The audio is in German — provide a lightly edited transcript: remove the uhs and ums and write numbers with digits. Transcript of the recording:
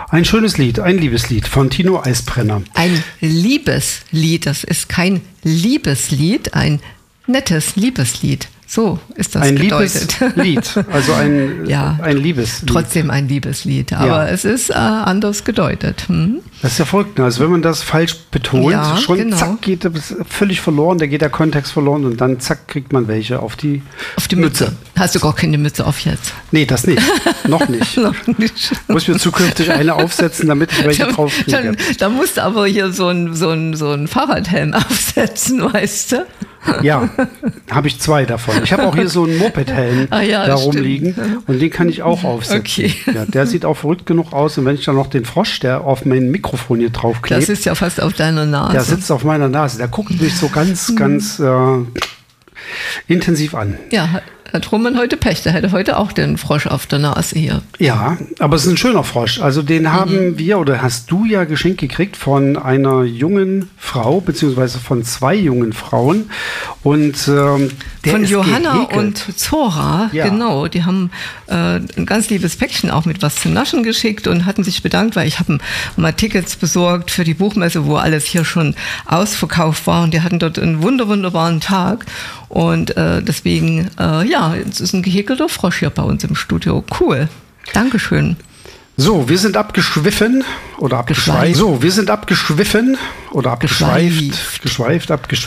Ein schönes Lied, ein Liebeslied von Tino Eisbrenner. Ein Liebeslied, das ist kein Liebeslied, ein nettes Liebeslied. So ist das gedeutet. Ein Liebeslied, also ein Liebeslied. Trotzdem ein Liebeslied, aber es ist anders gedeutet. Das ist ja verrückt, also wenn man das falsch betont, zack, geht das völlig verloren, da geht der Kontext verloren und dann zack, kriegt man welche auf die Mütze. Hast du gar keine Mütze auf jetzt? Nee, das nicht. Noch nicht. Noch nicht. Muss mir zukünftig eine aufsetzen, damit ich welche drauf kriege. Da musst du aber hier so ein Fahrradhelm aufsetzen, weißt du? Ja, habe ich 2 davon. Ich habe auch hier so einen Moped-Helm da rumliegen und den kann ich auch aufsetzen. Okay. Ja, der sieht auch verrückt genug aus und wenn ich dann noch den Frosch, der auf mein Mikrofon hier draufklebt. Das ist ja fast auf deiner Nase. Der sitzt auf meiner Nase. Der guckt mich so ganz intensiv an. Ja, hat Roman heute Pech. Der hätte heute auch den Frosch auf der Nase hier. Ja, aber es ist ein schöner Frosch. Also den haben wir oder hast du ja geschenkt gekriegt von einer jungen Frau, beziehungsweise von 2 jungen Frauen. Und der von ist Johanna gehäkelt. Und Zora, genau. Die haben ein ganz liebes Päckchen auch mit was zum Naschen geschickt und hatten sich bedankt, weil ich habe mal Tickets besorgt für die Buchmesse, wo alles hier schon ausverkauft war. Und die hatten dort einen wunderbaren Tag. Und deswegen, jetzt ist ein gehäkelter Frosch hier bei uns im Studio. Cool. Dankeschön. So, wir sind abgeschwiffen oder abgeschweift.